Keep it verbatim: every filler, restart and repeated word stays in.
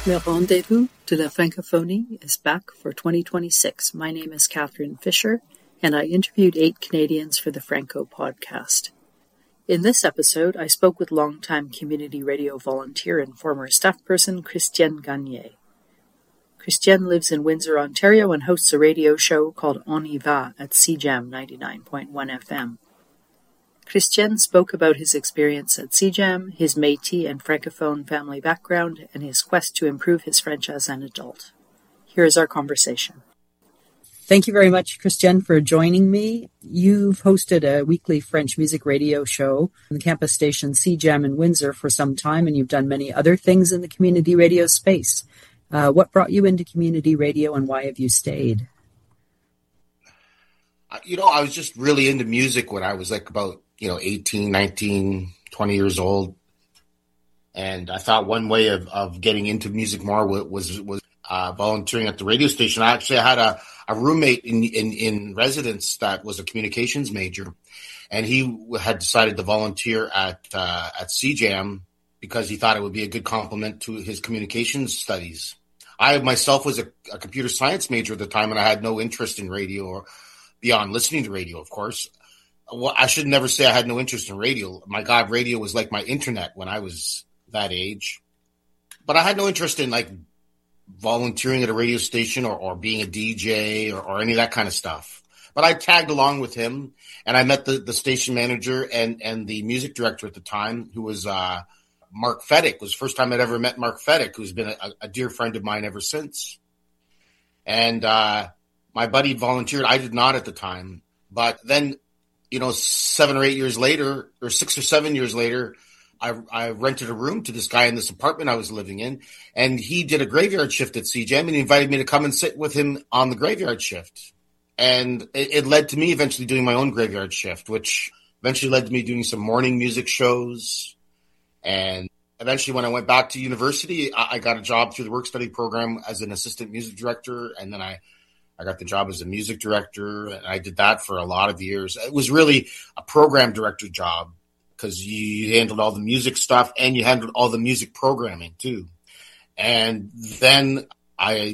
Le Rendezvous de la Francophonie is back for twenty twenty-six. My name is Catherine Fisher, and I interviewed eight Canadians for the Franco podcast. In this episode, I spoke with longtime community radio volunteer and former staff person Christiane Gagné. Christiane lives in Windsor, Ontario, and hosts a radio show called On y va at C J A M ninety-nine point one F M. Christiane spoke about his experience at C J A M, his Métis and Francophone family background, and his quest to improve his French as an adult. Here is our conversation. Thank you very much, Christiane, for joining me. You've hosted a weekly French music radio show on the campus station C J A M in Windsor for some time, and you've done many other things in the community radio space. Uh, what brought you into community radio, and why have you stayed? You know, I was just really into music when I was like about, you know, eighteen, nineteen, twenty years old. And I thought one way of, of getting into music more was was uh, volunteering at the radio station. I actually had a, a roommate in, in, in residence that was a communications major, and he had decided to volunteer at uh, at C J A M because he thought it would be a good complement to his communications studies. I myself was a, a computer science major at the time, and I had no interest in radio or beyond listening to radio, of course. Well, I should never say I had no interest in radio. My God, radio was like my internet when I was that age. But I had no interest in like volunteering at a radio station or, or being a D J or, or any of that kind of stuff. But I tagged along with him, and I met the, the station manager and, and the music director at the time, who was uh, Mark Feddick. It was the first time I'd ever met Mark Feddick, who's been a, a dear friend of mine ever since. And uh, my buddy volunteered. I did not at the time. But then, you know, seven or eight years later, or six or seven years later, I, I rented a room to this guy in this apartment I was living in, and he did a graveyard shift at C J A M, and he invited me to come and sit with him on the graveyard shift. And it, it led to me eventually doing my own graveyard shift, which eventually led to me doing some morning music shows. And eventually when I went back to university, I, I got a job through the work study program as an assistant music director, and then I I got the job as a music director, and I did that for a lot of years. It was really a program director job because you handled all the music stuff and you handled all the music programming too. And then I